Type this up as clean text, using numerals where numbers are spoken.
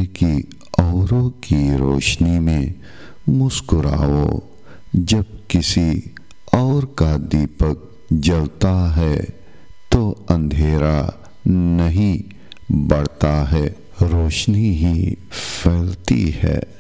कि औरों की रोशनी में मुस्कुराओ। जब किसी और का दीपक जलता है तो अंधेरा नहीं बढ़ता है, रोशनी ही फैलती है।